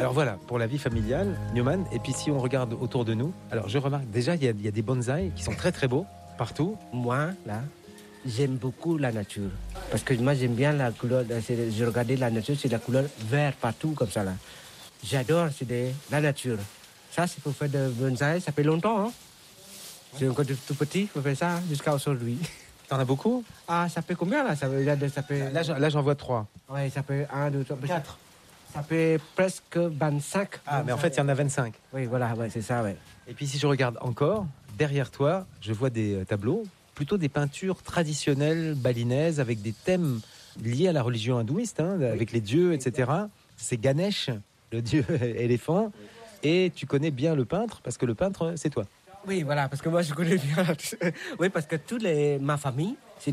Alors voilà, pour la vie familiale, Newman. Et puis si on regarde autour de nous, alors je remarque déjà, il y a des bonsaïs qui sont très très beaux partout. Moi, là, j'aime beaucoup la nature. Parce que moi, j'aime bien la couleur. Je regardais la nature, c'est la couleur vert partout, comme ça, là. J'adore, la nature. Ça, c'est pour faire de bonsaï, ça fait longtemps, hein. C'est encore tout petit, pour faire ça jusqu'à aujourd'hui. T'en as beaucoup? Ah, ça fait combien, là? Ça fait... Là, j'en vois 3. Oui, ça fait 1, 2, 3, 4. Ça fait presque 25. Ah, mais en fait, il y en a 25. Oui, voilà, ouais, c'est ça, ouais. Et puis si je regarde encore, derrière toi, je vois des tableaux, plutôt des peintures traditionnelles balinaises avec des thèmes liés à la religion hindouiste, hein, avec les dieux, etc. C'est Ganesh, le dieu éléphant. Et tu connais bien le peintre, parce que le peintre, c'est toi. Oui, voilà, parce que moi, je connais bien. Oui, parce que ma famille, c'est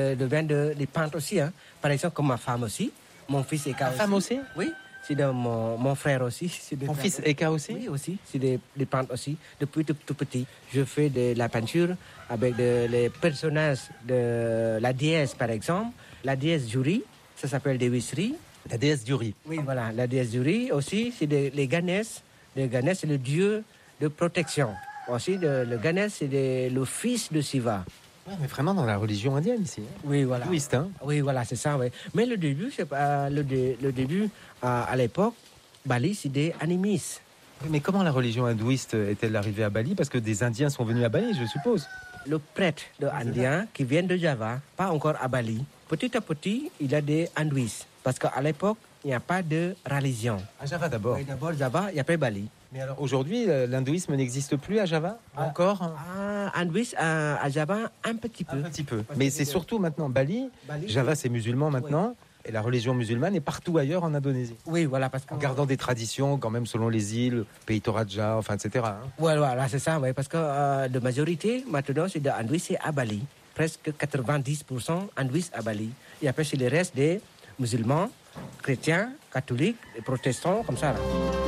des peintres aussi. Hein. Par exemple, comme ma femme aussi. Mon fils Eka aussi. Ta femme aussi? Oui, c'est de mon frère aussi. Ton fils Eka aussi? Oui, aussi. C'est des peintres aussi. Depuis tout petit, je fais de la peinture avec les personnages de la déesse, par exemple. La déesse du riz, ça s'appelle Devisri. La déesse du riz. Oui, voilà, la déesse du riz aussi, c'est les Ganesh. Le Ganesh, c'est le dieu de protection. Aussi, le Ganesh, c'est le fils de Shiva. Ouais, mais vraiment dans la religion indienne ici. Hein. Oui, voilà. Hindouiste, hein. Oui, voilà, c'est ça, oui. Mais le début, c'est pas le début à l'époque, Bali, c'est des animistes. Mais comment la religion hindouiste est-elle arrivée à Bali? Parce que des Indiens sont venus à Bali, je suppose. Le prêtre indien qui vient de Java, pas encore à Bali, petit à petit, il y a des hindouistes. Parce qu'à l'époque, il n'y a pas de religion. À Java d'abord. Oui, d'abord Java, il n'y a pas Bali. Mais alors aujourd'hui, l'hindouisme n'existe plus à Java? Encore? Hindouiste à Java, un petit peu. Un petit peu. Mais c'est surtout maintenant Bali. Java, c'est musulman maintenant. Oui. Et la religion musulmane est partout ailleurs en Indonésie. Oui, voilà. Parce en gardant des traditions, quand même, selon les îles, pays Toraja, enfin, etc. Hein. Ouais, voilà, c'est ça, oui. Parce que la majorité, maintenant, c'est de hindouistes à Bali. Presque 90% hindouistes à Bali. Et après, c'est le reste des musulmans, chrétiens, catholiques, protestants, comme ça. Là.